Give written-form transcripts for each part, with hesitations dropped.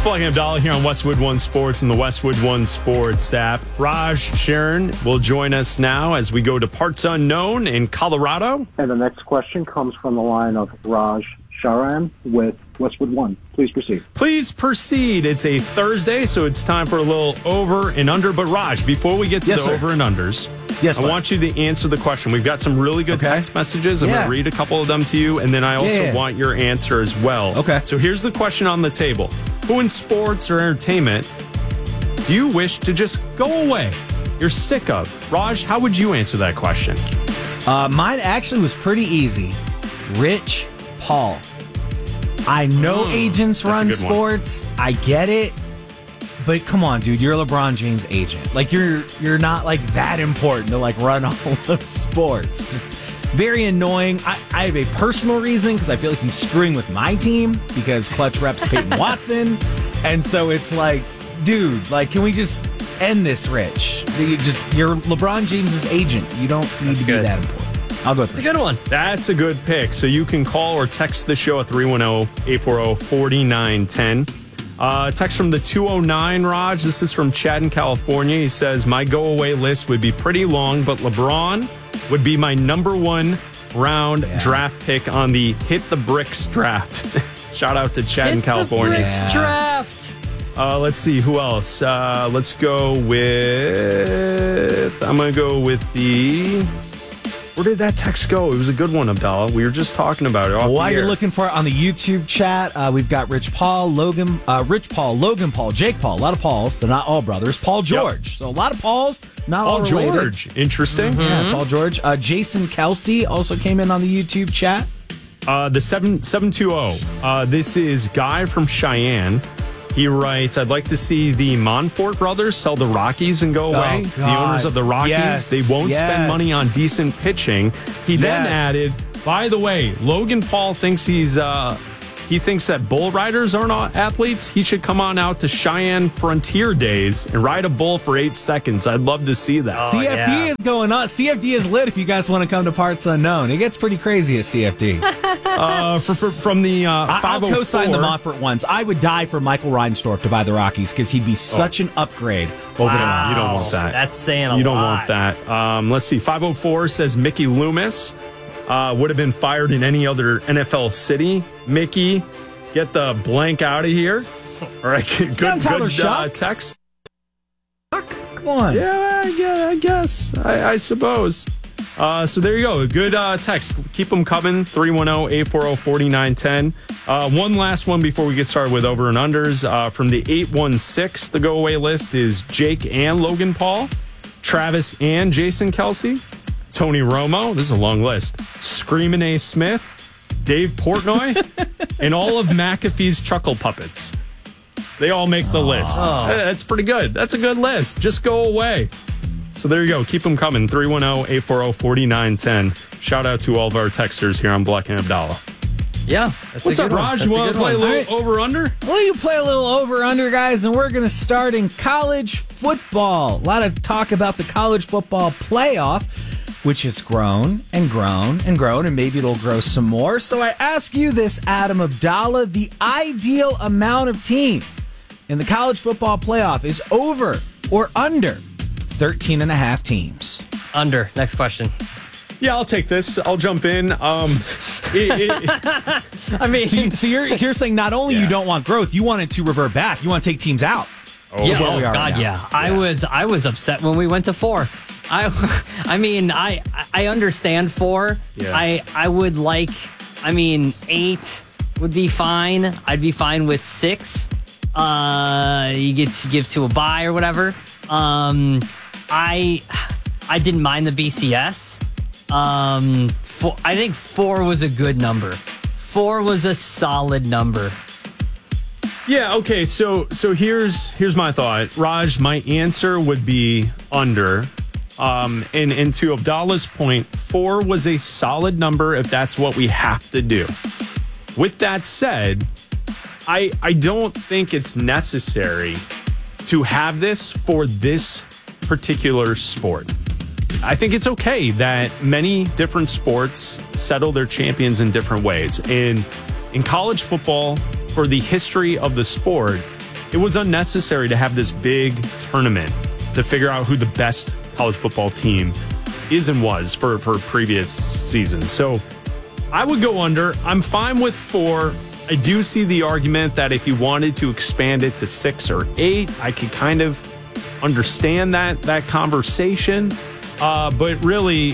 It's Blake and Abdallah here on Westwood One Sports and the Westwood One Sports app. Raj Sharon will join us now as we go to parts unknown in Colorado. And the next question comes from the line of Raj Sharan with Westwood One. Please proceed. Please proceed. It's a Thursday, so it's time for a little over and under. But Raj, before we get to the over and unders, I want you to answer the question. We've got some really good text messages. I'm going to read a couple of them to you, and then I also want your answer as well. Okay. So here's the question on the table. Who in sports or entertainment do you wish to just go away? You're sick of. Raj, how would you answer that question? Mine actually was pretty easy. Rich Paul. I know agents run sports. I get it. But come on, dude, you're a LeBron James agent. Like you're not like that important to like run all those sports. Just very annoying. I have a personal reason because I feel like he's screwing with my team because clutch reps Peyton Watson. And so it's like, dude, like, can we just end this, Rich? You're LeBron James's agent. You don't need to be that important. I'll go with It's a good one. That's a good pick. So you can call or text the show at 310-840-4910. Text from the 209, Raj. This is from Chad in California. He says, my go-away list would be pretty long, but LeBron would be my number one round draft pick on the Hit the Bricks draft. Shout out to Chad in California. Hit the Bricks draft. Let's see. Who else? Let's go with... I'm going to go with the... Where did that text go? It was a good one, Abdallah. We were just talking about it. While you're looking for it on the YouTube chat, we've got Rich Paul, Logan Paul, Jake Paul. A lot of Pauls. They're not all brothers. Paul George. Yep. So a lot of Pauls, not all related. Paul George. Interesting. Mm-hmm. Yeah, Paul George. Jason Kelsey also came in on the YouTube chat. The 720. This is Guy from Cheyenne. He writes, I'd like to see the Monfort brothers sell the Rockies and go away. The owners of the Rockies, they won't spend money on decent pitching. He then added, by the way, Logan Paul thinks he thinks that bull riders aren't athletes. He should come on out to Cheyenne Frontier Days and ride a bull for 8 seconds. I'd love to see that. CFD is going on. CFD is lit if you guys want to come to Parts Unknown. It gets pretty crazy at CFD. From the 504. I'll co-sign the Monfort ones. I would die for Michael Reinsdorf to buy the Rockies because he'd be such an upgrade over the Rockies. You don't want that. That's saying a lot. You don't want that. Let's see. 504 says Mickey Loomis would have been fired in any other NFL city. Mickey, get the blank out of here. All right, good text. Come on. Yeah, I guess. I suppose. So there you go. Good text. Keep them coming. 310-840-4910. One last one before we get started with over and unders. From the 816, the go-away list is Jake and Logan Paul, Travis and Jason Kelsey, Tony Romo. This is a long list. Screamin' A. Smith, Dave Portnoy, and all of McAfee's Chuckle Puppets. They all make the list. That's pretty good. That's a good list. Just go away. So there you go. Keep them coming. 310-840-4910. Shout out to all of our texters here on Black and Abdallah. Yeah. What's up, Raj? You want to play a little over-under? Well, you play a little over-under, guys, and we're going to start in college football. A lot of talk about the college football playoff, which has grown and grown and grown, and maybe it'll grow some more. So I ask you this, Adam Abdallah, the ideal amount of teams in the college football playoff is over or under 13.5 teams? Under. Next question. Yeah, I'll take this. I'll jump in. I mean, so you're saying not only you don't want growth, you want it to revert back. You want to take teams out. I was upset when we went to 4. I mean, I understand 4. Yeah. I would like. I mean, 8 would be fine. I'd be fine with 6. You get to give to a bye or whatever. I didn't mind the BCS. I think 4 was a good number. 4 was a solid number. Yeah, okay, so here's my thought. Raj, my answer would be under. And to Abdallah's point, 4 was a solid number if that's what we have to do. With that said, I don't think it's necessary to have this for this particular sport. I think it's okay that many different sports settle their champions in different ways. And in college football, for the history of the sport, it was unnecessary to have this big tournament to figure out who the best college football team is and was for previous seasons. So I would go under. I'm fine with 4. I do see the argument that if you wanted to expand it to 6 or 8, I could kind of understand that conversation. But really,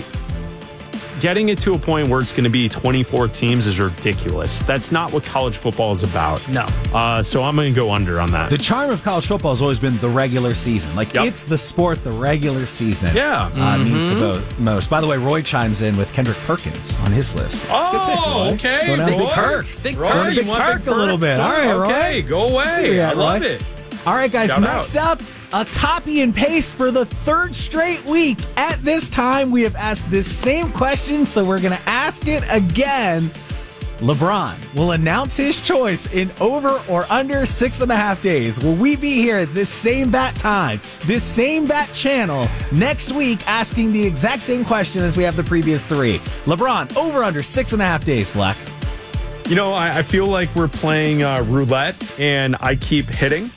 getting it to a point where it's going to be 24 teams is ridiculous. That's not what college football is about. No. So I'm going to go under on that. The charm of college football has always been the regular season. Like, it's the sport the regular season means the most. By the way, Roy chimes in with Kendrick Perkins on his list. Oh, okay. Big perk. Big perk. Big perk a little bit. All right, Roy. Okay, go away. I love it. All right, guys, Shout next up, a copy and paste for the 3rd straight week. At this time, we have asked this same question, so we're going to ask it again. LeBron will announce his choice in over or under 6.5 days. Will we be here at this same bat time, this same bat channel next week asking the exact same question as we have the previous 3? LeBron, over under 6.5 days, Black. You know, I feel like we're playing roulette, and I keep hitting.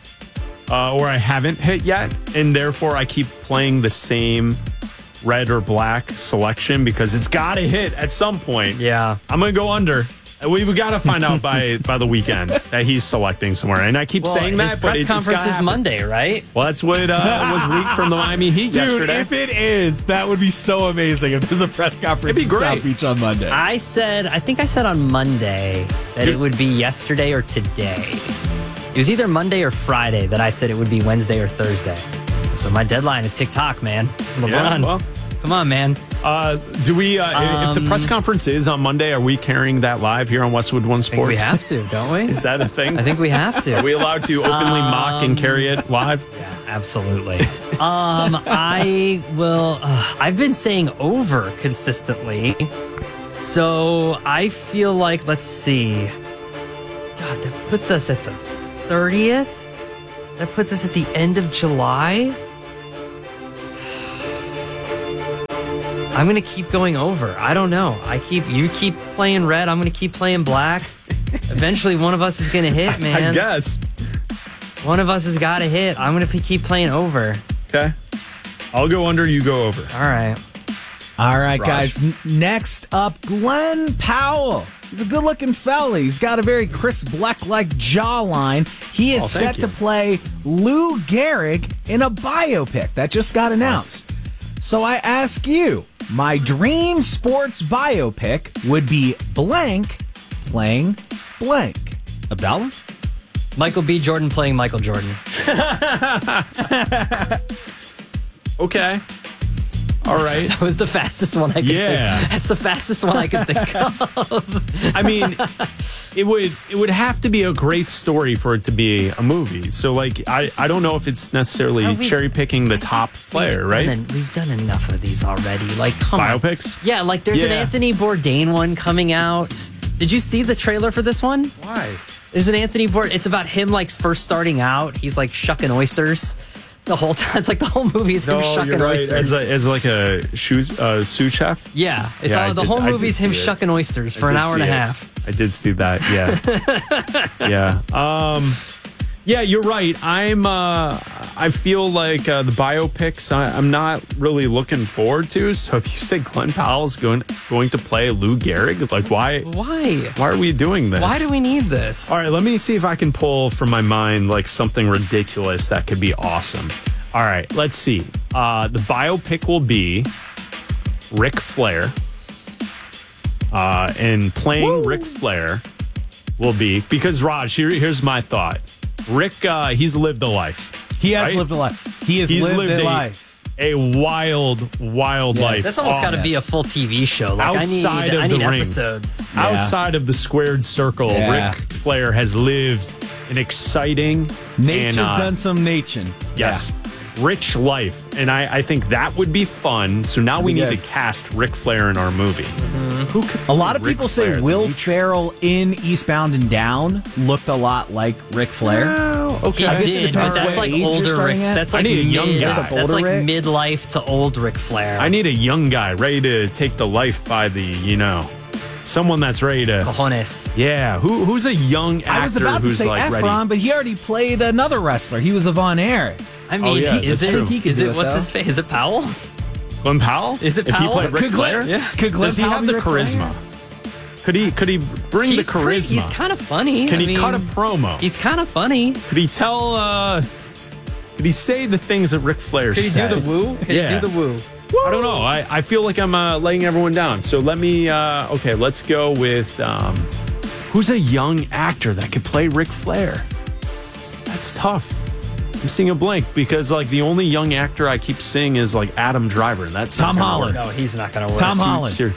Or I haven't hit yet, and therefore I keep playing the same red or black selection because it's got to hit at some point. Yeah. I'm going to go under. We've got to find out by the weekend that he's selecting somewhere. And I keep saying that, but press conference is Monday, right? Well, that's what was leaked from the Miami Heat yesterday. If it is, that would be so amazing if there's a press conference It'd be great. in South Beach on Monday. I think I said on Monday that it would be yesterday or today. It was either Monday or Friday that I said it would be Wednesday or Thursday. So my deadline at TikTok, man. LeBron, Yeah, well, come on, man. Do we, if the press conference is on Monday, are we carrying that live here on Westwood One Sports? I think we have to, don't we? Is that a thing? I think we have to. Are we allowed to openly mock and carry it live? Yeah, absolutely. I will, I've been saying over consistently. So I feel like, let's see. God, that puts us at the 30th? That puts us at the end of July? I'm going to keep going over. I don't know. You keep playing red. I'm going to keep playing black. Eventually, one of us is going to hit, man. I guess. One of us has got to hit. I'm going to keep playing over. Okay. I'll go under, you go over. All right. All right, Raj. guys. Next up, Glenn Powell. He's a good-looking fella. He's got a very Chris Black-like jawline. He is set to play Lou Gehrig in a biopic that just got announced. So I ask you, my dream sports biopic would be blank playing blank. Abdallah? Michael B. Jordan playing Michael Jordan. Okay. All right. That was the fastest one I could think. That's the fastest one I could think of. I mean, it would have to be a great story for it to be a movie. So, like, I don't know if it's necessarily cherry picking the top player, right? We've done enough of these already. Like, come biopics? on. Yeah, like there's an Anthony Bourdain one coming out. Did you see the trailer for this one? Why? There's an Anthony Bourdain. It's about him, like, first starting out. He's, like, shucking oysters the whole time. It's like the whole movie is him shucking oysters. As like a sous chef? Yeah. It's all the whole movie's him shucking oysters for an hour and a half. I did see that, yeah. Yeah. Yeah, you're right. I feel like the biopics I'm not really looking forward to. So if you say Glenn Powell's going to play Lou Gehrig, like why? Why are we doing this? Why do we need this? All right, let me see if I can pull from my mind like something ridiculous that could be awesome. All right, let's see. The biopic will be Ric Flair. And playing Ric Flair will be, because Raj, here's my thought. Rick, he's lived a life. He has lived a life. He has lived a life. A wild life. That's almost got to be a full TV show. Like, outside I of the need ring. episodes. Yeah. Outside of the squared circle, Ric Flair has lived an exciting... Nature's done some nature. Yes. Rich life. And I think that would be fun. So now we need to cast Ric Flair in our movie. Who could a lot of people say Will Ferrell in Eastbound and Down looked a lot like Ric Flair. Okay. He did, but that's like older Ric. That's like I need a young guy. That's like midlife to old Ric Flair. I need a young guy ready to take the life by the, Someone that's ready to. Cojones. Yeah. Who's a young actor I was about to who's say like Efron, ready? but he already played another wrestler. He was a Von Erich. I mean, yeah, is that's it? true. He could Is do it? it, What's though. his face? Is it Powell? Glenn Powell? Is it If he Powell? played Ric Could Flair? Glenn- Could Glenn Does he Powell have be the Ric Flair? charisma? Could he bring the charisma? He's kind of funny. Can he cut a promo? He's kind of funny. Could he tell? Could he say the things that Ric Flair Could he said? do the woo? Could Yeah. he do the woo? I don't know. I feel like I'm letting everyone down. So let me. Okay, let's go with who's a young actor that could play Ric Flair. That's tough. I'm seeing a blank because like the only young actor I keep seeing is like Adam Driver. And that's Tom not gonna Holland. work. No, he's not gonna work. Tom Too Holland. ser-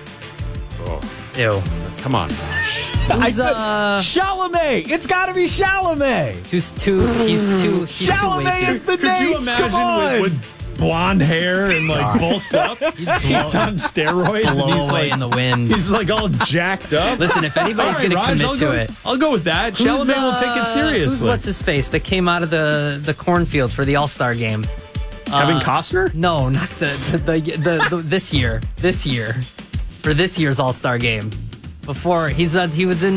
Ew. Come on, Raj. I Who's, said Chalamet. It's got to be Chalamet. He's too Chalamet wavy. is the Could you name. Come on. imagine with blonde hair and like bulked up? He's on steroids blow and he's away like in the wind. he's like all jacked up. Listen, if anybody's All right, gonna Raj, commit to it, I'll go with that. Chalamet will take it seriously. What's his face that came out of the cornfield for the All-Star game? Kevin Costner? No, not the this year. This year, for this year's All-Star game. Before he was in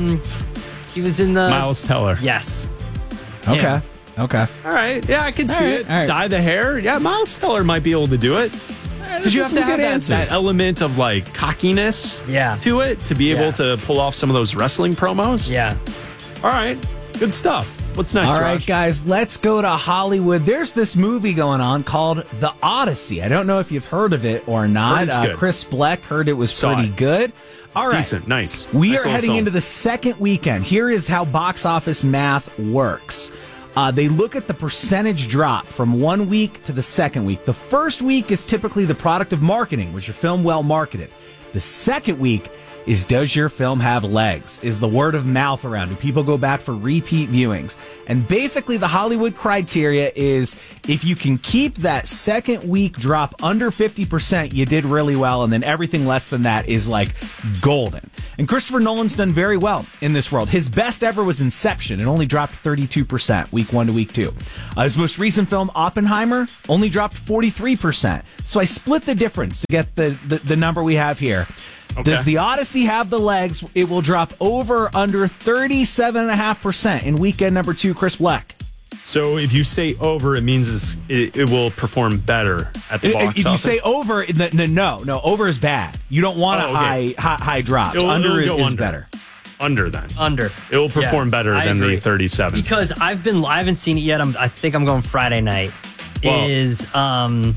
the Miles Teller. Yes. Okay. Him. Okay. All right. Yeah, I can see right, it. all right. Dye the hair. Yeah, Miles Teller might be able to do it. Because you have to have that element of like cockiness Yeah. to it to be able Yeah. to pull off some of those wrestling promos. Yeah. All right. Good stuff. What's next, All right, Raj? guys, let's go to Hollywood. There's this movie going on called The Odyssey. I don't know if you've heard of it or not. Heard it's good. Chris Bleck heard it was Saw pretty it. good. All right. Decent. Nice. We Nice are little heading film. into the second weekend. Here is how box office math works. They look at the percentage drop from 1 week to the second week. The first week is typically the product of marketing. Was your film well marketed? The second week is, does your film have legs? Is the word of mouth around? Do people go back for repeat viewings? And basically the Hollywood criteria is if you can keep that second week drop under 50%, you did really well. And then everything less than that is like golden. And Christopher Nolan's done very well in this world. His best ever was Inception. It only dropped 32% week 1 to week 2. His most recent film, Oppenheimer, only dropped 43%. So I split the difference to get the number we have here. Okay. Does The Odyssey have the legs? It will drop over under 37.5% in weekend number 2, Chris Bleck. So if you say over, it means it will perform better at the box If you office. say over, no, over is bad. You don't want okay. a high drop. It'll Under go is under. better. Under then. Under. It will perform Yeah, better I than agree. the 37. Because I haven't seen it yet. I think I'm going Friday night. Well-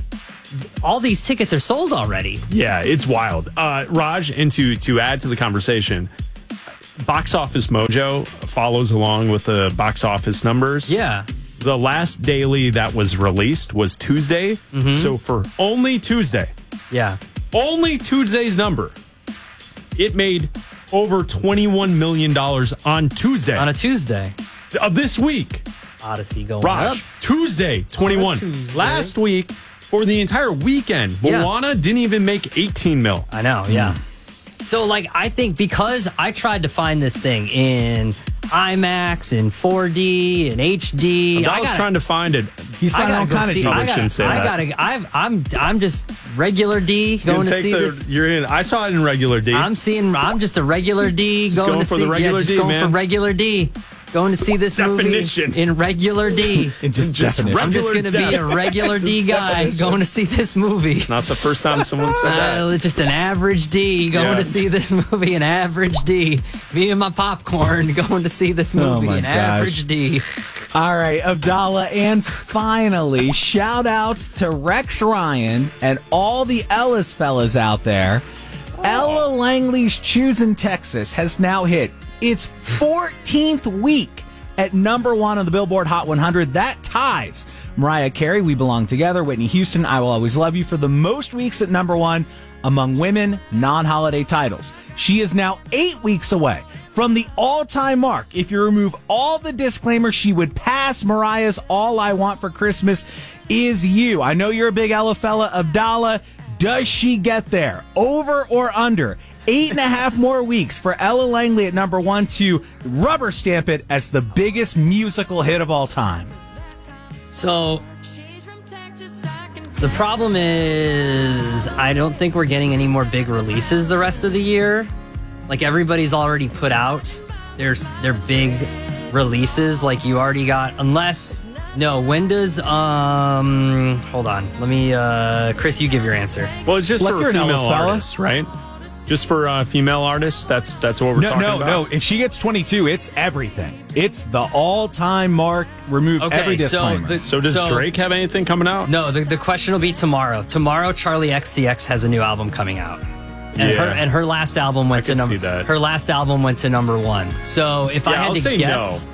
All these tickets are sold already. Yeah, it's wild. Raj, and to add to the conversation, Box Office Mojo follows along with the box office numbers. Yeah. The last daily that was released was Tuesday. So for only Tuesday, Yeah. only Tuesday's number, it made over $21 million on Tuesday On a Tuesday. of this week. Odyssey going Raj, up. Tuesday, 21. Tuesday. Last week, for the entire weekend, Yeah. Moana didn't even make 18 mil. I know, yeah. So, like, I think because I tried to find this thing in IMAX, in 4D, in HD. I was trying to find it. He's finding all kind of Probably deals. shouldn't say that. I'm just regular D going to see this. You're in. I saw it in regular D. I'm just a regular D going to for see. the regular just D, going man. for regular D. Going to see this Definition. movie in regular D. Just definition. I'm just going to be a regular D guy going to see this movie. Not the first time someone said that. Just an average D going Yeah. to see this movie, an average D. Me and my popcorn going to see this movie, my an gosh. average D. All right, Abdallah. And finally, shout out to Rex Ryan and all the Ellis fellas out there. Ella Langley's Choosing Texas has now hit its 14th week at number 1 on the Billboard Hot 100. That ties Mariah Carey, We Belong Together, Whitney Houston, I Will Always Love You for the most weeks at number 1 among women non-holiday titles. She is now 8 weeks away from the all-time mark. If you remove all the disclaimers, she would pass Mariah's All I Want for Christmas Is You. I know you're a big Ella fella. Abdallah, does she get there? Over or under? 8.5 more weeks for Ella Langley at number 1 to rubber stamp it as the biggest musical hit of all time. So The problem is I don't think we're getting any more big releases the rest of the year. Like everybody's already put out their big releases. Like you already got, when does hold on. Let me Chris, you give your answer. Well, it's just for female artists, right? Just for female artists, that's what we're talking about. No. If she gets 22, it's everything. It's the all-time mark. Remove every disclaimer. So does Drake have anything coming out? No, the question will be tomorrow. Tomorrow, Charlie XCX has a new album coming out, and her last album went to number 1. So if I had to guess,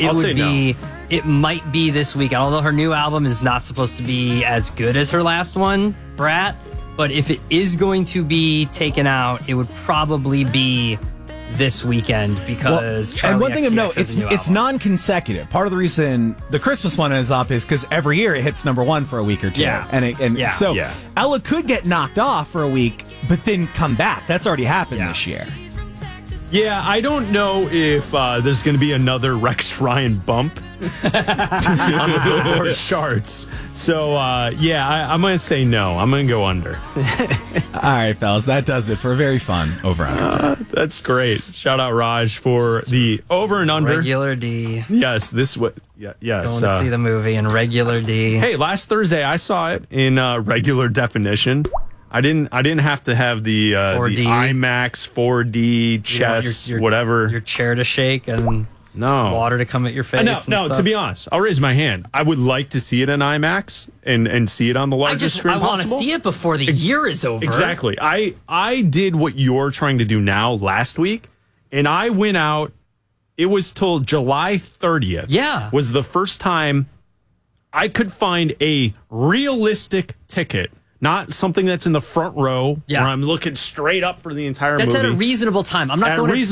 it might be this week. Although her new album is not supposed to be as good as her last one, Brat. But if it is going to be taken out, it would probably be this weekend because Charli and one thing of note, it's non-consecutive. Part of the reason the Christmas one is up is because every year it hits number 1 for a week or two. So Ella could get knocked off for a week, but then come back. That's already happened this year. Yeah, I don't know if there's going to be another Rex Ryan bump on the Billboard charts. So, I'm going to say no. I'm going to go under. All right, fellas, that does it for a very fun over-under. That's great. Shout out, Raj, for the over and under. Regular D. Yes, yes. Going to see the movie in regular D. Hey, last Thursday I saw it in regular definition. I didn't have to have the IMAX 4D chess, whatever. Your chair to shake and water to come at your face. No, to be honest, I'll raise my hand. I would like to see it in IMAX and see it on the largest screen possible. I want to see it before the year is over. Exactly. I did what you're trying to do now last week, and I went out. It was till July 30th. Yeah. Was the first time I could find a realistic ticket. Not something that's in the front row where I'm looking straight up for the entire movie. That's at a reasonable time. I'm not going at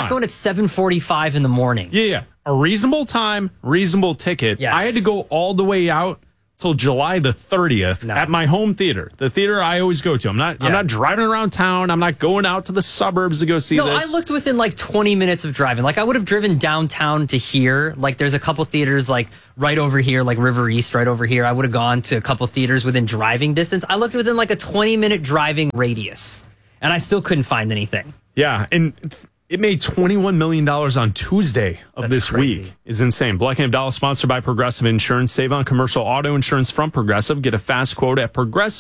7:45 in the morning. Yeah. A reasonable time, reasonable ticket. Yes. I had to go all the way out till July the 30th at my home theater, the theater I always go to. I'm not driving around town. I'm not going out to the suburbs to go see this. No, I looked within like 20 minutes of driving. Like I would have driven downtown to here. Like there's a couple theaters like right over here, like River East right over here. I would have gone to a couple theaters within driving distance. I looked within like a 20-minute driving radius, and I still couldn't find anything. Yeah, and it made $21 million on Tuesday of this week. It's insane. Black and Abdallah, sponsored by Progressive Insurance. Save on commercial auto insurance from Progressive. Get a fast quote at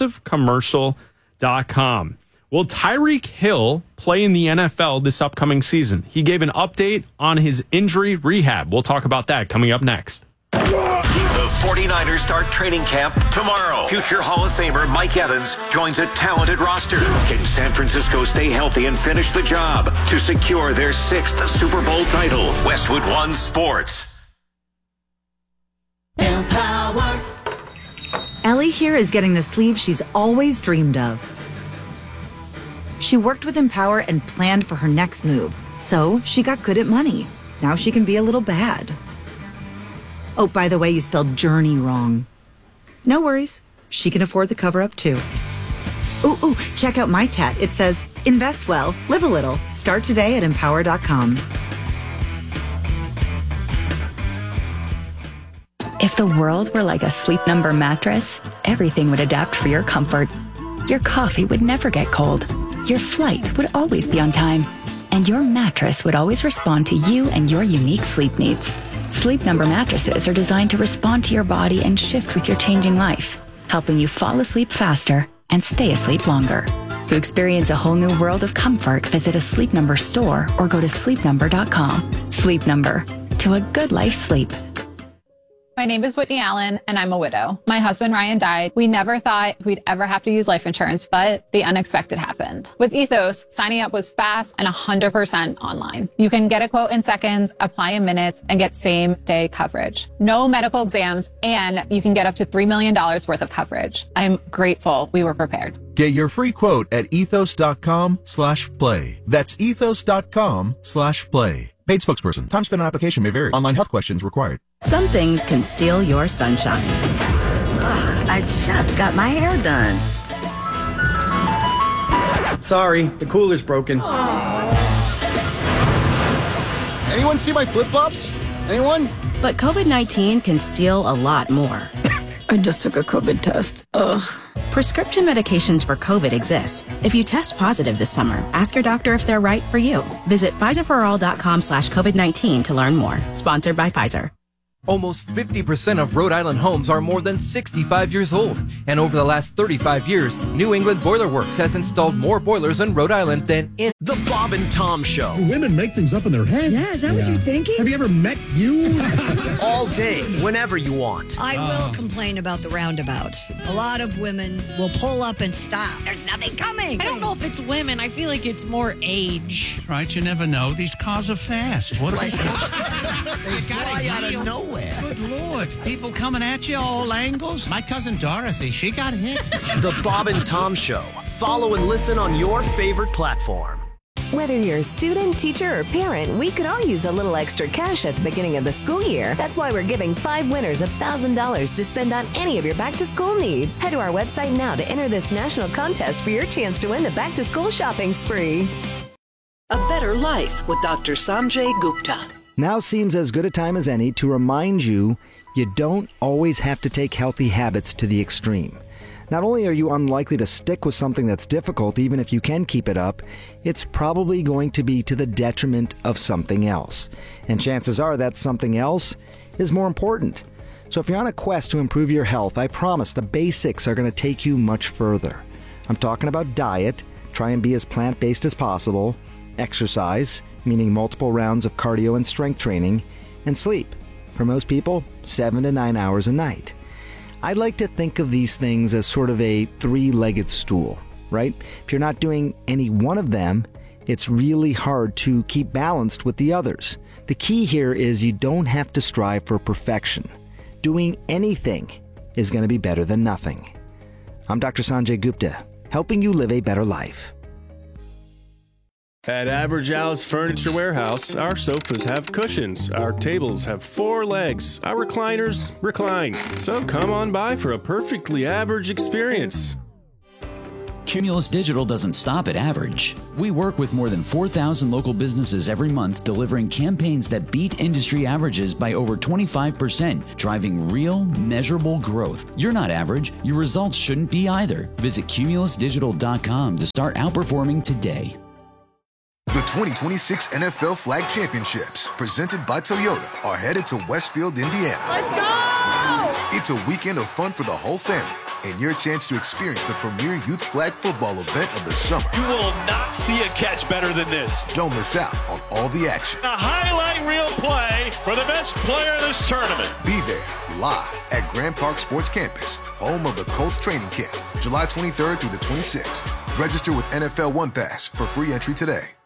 progressivecommercial.com. Will Tyreek Hill play in the NFL this upcoming season? He gave an update on his injury rehab. We'll talk about that coming up next. The 49ers start training camp tomorrow. Future Hall of Famer Mike Evans joins a talented roster. Can San Francisco stay healthy and finish the job to secure their 6th Super Bowl title? Westwood One Sports. Empower. Ellie here is getting the sleeve she's always dreamed of. She worked with Empower and planned for her next move, so she got good at money. Now she can be a little bad. Oh, by the way, you spelled journey wrong. No worries. She can afford the cover-up, too. Ooh, check out my tat. It says, invest well, live a little. Start today at Empower.com. If the world were like a Sleep Number mattress, everything would adapt for your comfort. Your coffee would never get cold. Your flight would always be on time. And your mattress would always respond to you and your unique sleep needs. Sleep Number mattresses are designed to respond to your body and shift with your changing life, helping you fall asleep faster and stay asleep longer. To experience a whole new world of comfort, visit a Sleep Number store or go to sleepnumber.com. Sleep Number. To a good life sleep. My name is Whitney Allen, and I'm a widow. My husband, Ryan, died. We never thought we'd ever have to use life insurance, but the unexpected happened. With Ethos, signing up was fast and 100% online. You can get a quote in seconds, apply in minutes, and get same-day coverage. No medical exams, and you can get up to $3 million worth of coverage. I'm grateful we were prepared. Get your free quote at ethos.com/play. That's ethos.com/play. Paid spokesperson. Time spent on application may vary. Online health questions required. Some things can steal your sunshine. Ugh, I just got my hair done. Sorry, the cooler's broken. Anyone see my flip-flops? Anyone? But COVID-19 can steal a lot more. I just took a COVID test. Ugh. Prescription medications for COVID exist. If you test positive this summer, ask your doctor if they're right for you. Visit PfizerForAll.com/COVID-19 to learn more. Sponsored by Pfizer. Almost 50% of Rhode Island homes are more than 65 years old. And over the last 35 years, New England Boiler Works has installed more boilers in Rhode Island than in The Bob and Tom Show. Women make things up in their head. Yeah, is that what you're thinking? Have you ever met you? All day, whenever you want. I will complain about the roundabouts. A lot of women will pull up and stop. There's nothing coming. I don't know if it's women. I feel like it's more age. Right, you never know. These cars are fast. What they fly out of nowhere. Good Lord. People coming at you all angles. My cousin Dorothy, she got hit. The Bob and Tom Show. Follow and listen on your favorite platform. Whether you're a student, teacher, or parent, we could all use a little extra cash at the beginning of the school year. That's why we're giving 5 winners $1,000 to spend on any of your back-to-school needs. Head to our website now to enter this national contest for your chance to win the back-to-school shopping spree. A better life with Dr. Sanjay Gupta. Now seems as good a time as any to remind you you don't always have to take healthy habits to the extreme. Not only are you unlikely to stick with something that's difficult, even if you can keep it up, it's probably going to be to the detriment of something else. And chances are that something else is more important. So if you're on a quest to improve your health, I promise the basics are going to take you much further. I'm talking about diet, try and be as plant-based as possible, exercise, meaning multiple rounds of cardio and strength training, and sleep. For most people, 7 to 9 hours a night. I'd like to think of these things as sort of a 3-legged stool, right? If you're not doing any one of them, it's really hard to keep balanced with the others. The key here is you don't have to strive for perfection. Doing anything is going to be better than nothing. I'm Dr. Sanjay Gupta, helping you live a better life. At Average Al's Furniture Warehouse, our sofas have cushions, our tables have 4 legs, our recliners recline. So come on by for a perfectly average experience. Cumulus Digital doesn't stop at average. We work with more than 4,000 local businesses every month, delivering campaigns that beat industry averages by over 25%, driving real, measurable growth. You're not average. Your results shouldn't be either. Visit cumulusdigital.com to start outperforming today. The 2026 NFL Flag Championships, presented by Toyota, are headed to Westfield, Indiana. Let's go! It's a weekend of fun for the whole family and your chance to experience the premier youth flag football event of the summer. You will not see a catch better than this. Don't miss out on all the action. A highlight reel play for the best player of this tournament. Be there live at Grand Park Sports Campus, home of the Colts training camp, July 23rd through the 26th. Register with NFL One Pass for free entry today.